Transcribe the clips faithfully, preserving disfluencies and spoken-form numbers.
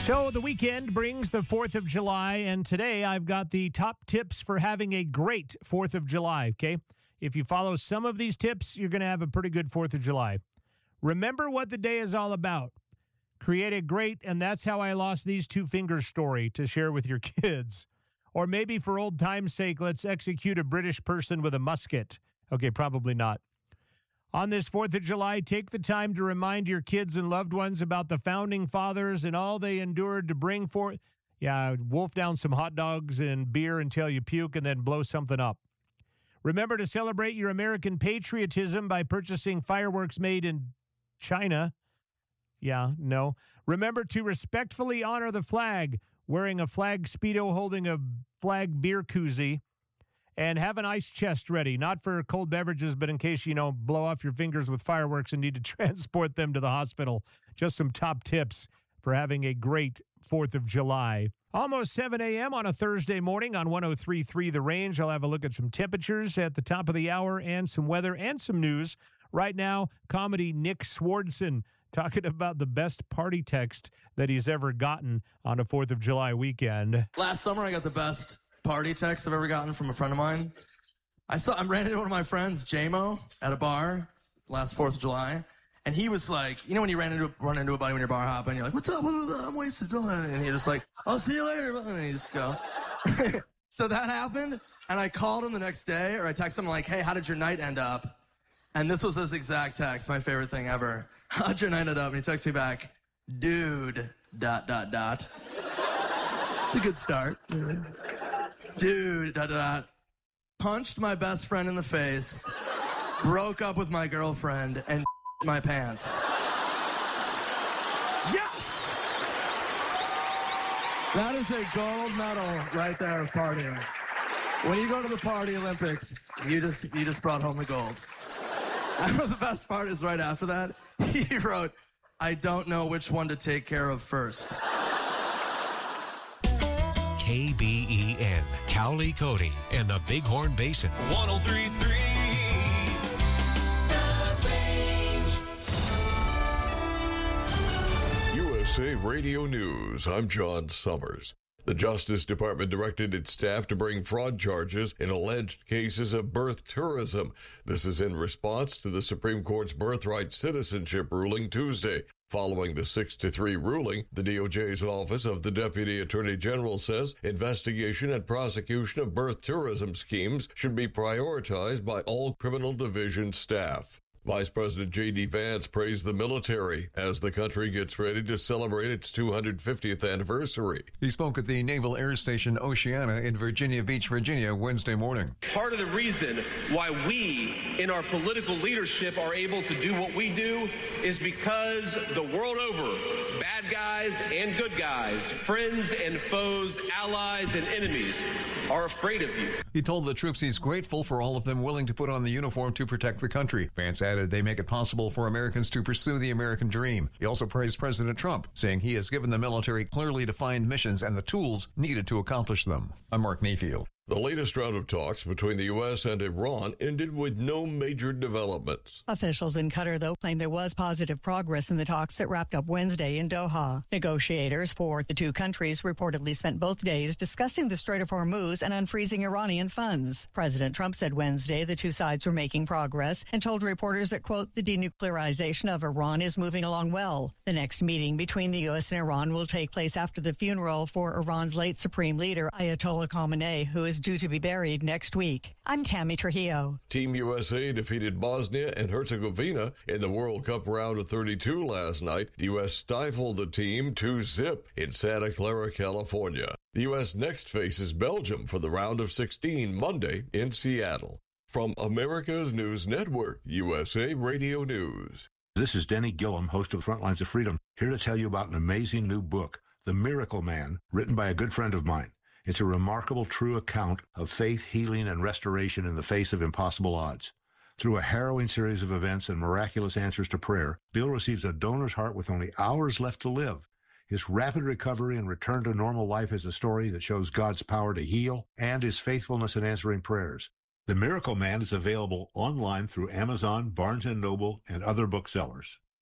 So the weekend brings the fourth of July, and today I've got the top tips for having a great fourth of July, okay? If you follow some of these tips, you're going to have a pretty good fourth of July. Remember what the day is all about. Create a great, and that's how I lost these two fingers story to share with your kids. Or maybe for old time's sake, let's execute a British person with a musket. Okay, probably not. On this fourth of July, take the time to remind your kids and loved ones about the founding fathers and all they endured to bring forth. Yeah, wolf down some hot dogs and beer until you puke and then blow something up. Remember to celebrate your American patriotism by purchasing fireworks made in China. Yeah, no. Remember to respectfully honor the flag, wearing a flag Speedo, holding a flag beer koozie. And have an ice chest ready, not for cold beverages, but in case, you know, blow off your fingers with fireworks and need to transport them to the hospital. Just some top tips for having a great fourth of July. Almost seven a.m. on a Thursday morning on one oh three point three The Range. I'll have a look at some temperatures at the top of the hour and some weather and some news. Right now, comedy Nick Swardson talking about the best party text that he's ever gotten on a fourth of July weekend. Last summer, I got the best party text I've ever gotten from a friend of mine. I saw I ran into one of my friends, J-Mo, at a bar last fourth of July, and he was like, you know when you ran into run into a buddy when you're bar hopping, you're like, what's up? I'm wasted. And you're just like, I'll see you later. And you just go. So that happened, and I called him the next day, or I texted him like, hey, how did your night end up? And this was his exact text, my favorite thing ever. How'd your night end up? And he texts me back, dude, dot, dot, dot. It's a good start. Dude, da, da, da, punched my best friend in the face, broke up with my girlfriend, and my pants. Yes! That is a gold medal right there of partying. When you go to the Party Olympics, you just you just brought home the gold. And the best part is right after that, he wrote, I don't know which one to take care of first. K B E N, Cowley Cody, and the Bighorn Basin. one oh three point three The Range. U S A Radio News, I'm John Summers. The Justice Department directed its staff to bring fraud charges in alleged cases of birth tourism. This is in response to the Supreme Court's birthright citizenship ruling Tuesday. Following the six to three ruling, the D O J's Office of the Deputy Attorney General says investigation and prosecution of birth tourism schemes should be prioritized by all criminal division staff. Vice President J D Vance praised the military as the country gets ready to celebrate its two hundred fiftieth anniversary. He spoke at the Naval Air Station Oceana in Virginia Beach, Virginia, Wednesday morning. Part of the reason why we in our political leadership are able to do what we do is because the world over, bad guys and good guys, friends and foes, allies and enemies are afraid of you. He told the troops he's grateful for all of them willing to put on the uniform to protect the country. Vance added they make it possible for Americans to pursue the American dream. He also praised President Trump, saying he has given the military clearly defined missions and the tools needed to accomplish them. I'm Mark Mayfield. The latest round of talks between the U S and Iran ended with no major developments. Officials in Qatar, though, claim there was positive progress in the talks that wrapped up Wednesday in Doha. Negotiators for the two countries reportedly spent both days discussing the Strait of Hormuz and unfreezing Iranian funds. President Trump said Wednesday the two sides were making progress and told reporters that, quote, the denuclearization of Iran is moving along well. The next meeting between the U S and Iran will take place after the funeral for Iran's late supreme leader, Ayatollah Khamenei, who is due to be buried next week. I'm Tammy Trujillo. Team U S A defeated Bosnia and Herzegovina in the World Cup round of thirty-two last night. The U S stifled the team two zip in Santa Clara, California. The U S next faces Belgium for the round of sixteen Monday in Seattle. From America's News Network, U S A Radio News. This is Denny Gillum, host of Frontlines of Freedom, here to tell you about an amazing new book, The Miracle Man, written by a good friend of mine. It's a remarkable, true account of faith, healing, and restoration in the face of impossible odds. Through a harrowing series of events and miraculous answers to prayer, Bill receives a donor's heart with only hours left to live. His rapid recovery and return to normal life is a story that shows God's power to heal and his faithfulness in answering prayers. The Miracle Man is available online through Amazon, Barnes and Noble, and other booksellers.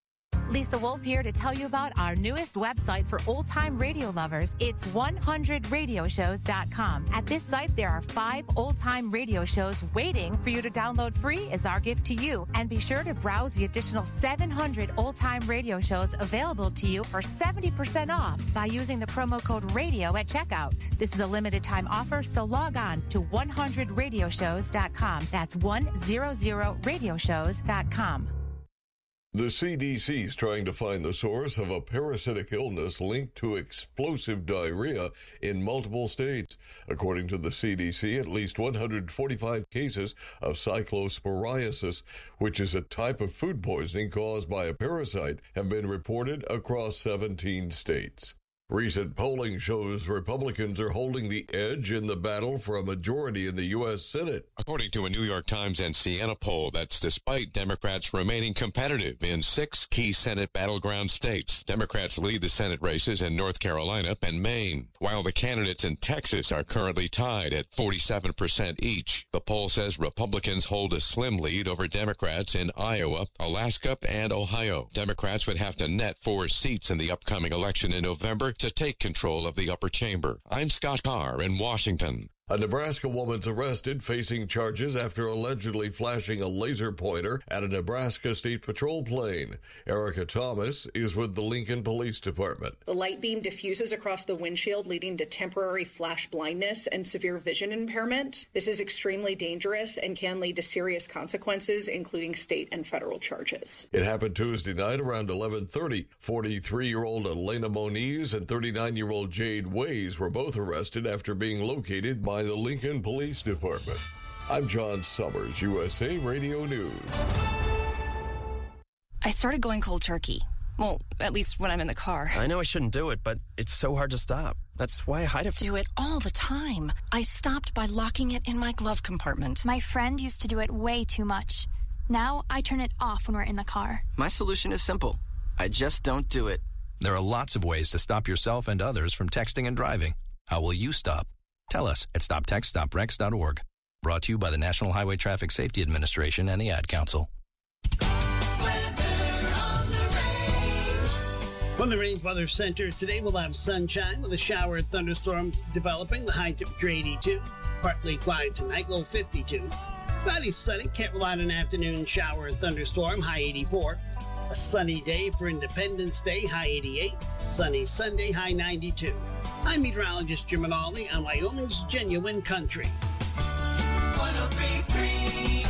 Lisa Wolf here to tell you about our newest website for old-time radio lovers. It's one hundred radio shows dot com. At this site, there are five old-time radio shows waiting for you to download free as our gift to you. And be sure to browse the additional seven hundred old-time radio shows available to you for seventy percent off by using the promo code RADIO at checkout. This is a limited time offer, so log on to one hundred radio shows dot com. That's one hundred radio shows dot com. The C D C is trying to find the source of a parasitic illness linked to explosive diarrhea in multiple states. According to the C D C, at least one hundred forty-five cases of cyclosporiasis, which is a type of food poisoning caused by a parasite, have been reported across seventeen states. Recent polling shows Republicans are holding the edge in the battle for a majority in the U S Senate. According to a New York Times and Siena poll, that's despite Democrats remaining competitive in six key Senate battleground states. Democrats lead the Senate races in North Carolina and Maine, while the candidates in Texas are currently tied at forty-seven percent each. The poll says Republicans hold a slim lead over Democrats in Iowa, Alaska, and Ohio. Democrats would have to net four seats in the upcoming election in November to take control of the upper chamber. I'm Scott Carr in Washington. A Nebraska woman's arrested facing charges after allegedly flashing a laser pointer at a Nebraska State Patrol plane. Erica Thomas is with the Lincoln Police Department. The light beam diffuses across the windshield, leading to temporary flash blindness and severe vision impairment. This is extremely dangerous and can lead to serious consequences, including state and federal charges. It happened Tuesday night around eleven thirty. forty-three-year-old Elena Moniz and thirty-nine-year-old Jade Ways were both arrested after being located by by the Lincoln Police Department. I'm John Summers, U S A Radio News. I started going cold turkey. Well, at least when I'm in the car. I know I shouldn't do it, but it's so hard to stop. That's why I hide it. Do it all the time. I stopped by locking it in my glove compartment. My friend used to do it way too much. Now I turn it off when we're in the car. My solution is simple. I just don't do it. There are lots of ways to stop yourself and others from texting and driving. How will you stop? Tell us at stop text stop wrecks dot org. Brought to you by the National Highway Traffic Safety Administration and the Ad Council. From the Range Weather Center, today we'll have sunshine with a shower and thunderstorm developing. The high temperature eighty-two. Partly cloudy tonight, low fifty-two. Cloudy sunny, can't rely on an afternoon shower and thunderstorm, high eighty-four. A sunny day for Independence Day, high eighty-eight. Sunny Sunday, high ninety-two. I'm meteorologist Jim Minaldi on Wyoming's Genuine Country. one oh three point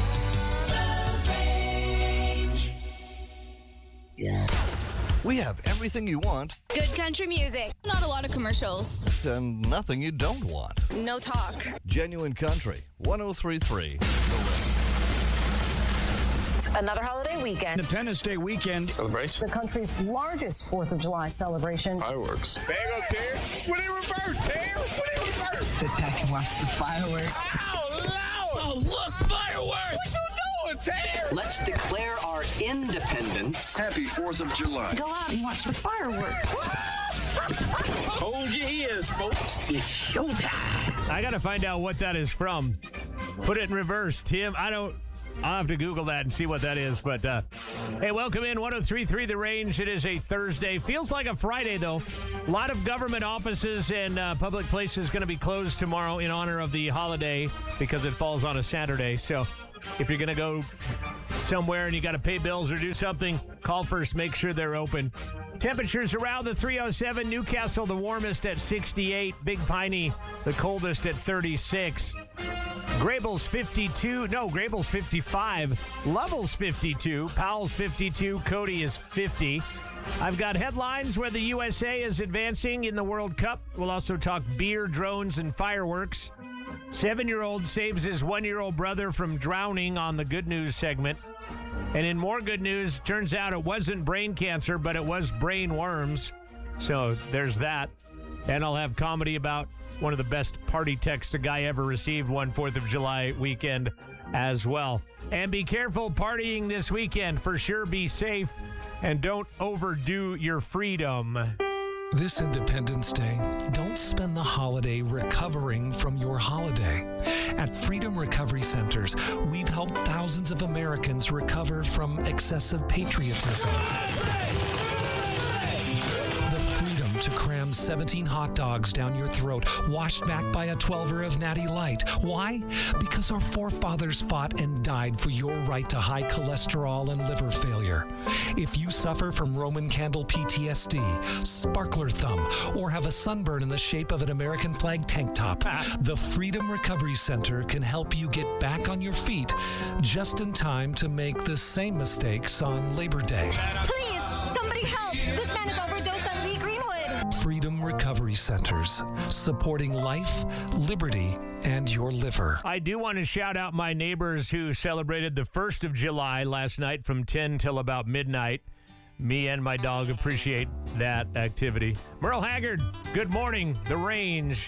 three The Range. Yeah. We have everything you want. Good country music. Not a lot of commercials. And nothing you don't want. No talk. Genuine Country, one oh three point three The Range. Another holiday weekend. Independence Day weekend. Celebration. The country's largest fourth of July celebration. Fireworks. There you go, Terry. What do you reverse, Terry? What do you reverse? Sit back and watch the fireworks. Ow, Lord. Oh, look, fireworks. What you doing, Terry? Let's declare our independence. Happy fourth of July. Go out and watch the fireworks. Hold your ears, folks. It's showtime. I got to find out what that is from. Put it in reverse, Tim. I don't... I'll have to Google that and see what that is. But, uh, hey, welcome in one oh three point three The Range. It is a Thursday. Feels like a Friday, though. A lot of government offices and uh, public places going to be closed tomorrow in honor of the holiday because it falls on a Saturday. So if you're going to go somewhere and you got to pay bills or do something, call first. Make sure they're open. Temperatures around the three oh seven. Newcastle, the warmest at sixty-eight. Big Piney, the coldest at thirty-six. Grable's fifty-two. No, Grable's fifty-five. Lovell's fifty-two. Powell's fifty-two. Cody is fifty. I've got headlines where the U S A is advancing in the World Cup. We'll also talk beer, drones, and fireworks. Seven-year-old saves his one-year-old brother from drowning on the good news segment. And in more good news, turns out it wasn't brain cancer, but it was brain worms. So there's that. And I'll have comedy about one of the best party texts a guy ever received one fourth of July weekend as well. And be careful partying this weekend. For sure, be safe and don't overdo your freedom. This Independence Day, don't spend the holiday recovering from your holiday. At Freedom Recovery Centers, we've helped thousands of Americans recover from excessive patriotism. seventeen hot dogs down your throat, washed back by a twelver of Natty Light. Why? Because our forefathers fought and died for your right to high cholesterol and liver failure. If you suffer from Roman candle P T S D, sparkler thumb, or have a sunburn in the shape of an American flag tank top, the Freedom Recovery Center can help you get back on your feet just in time to make the same mistakes on Labor Day. Please, somebody help! This man is overdosed on Lee Greenwood. Freedom Recovery Centers, supporting life, liberty, and your liver. I do want to shout out my neighbors who celebrated the first of July last night from ten till about midnight. Me and my dog appreciate that activity. Merle Haggard, good morning. The Range.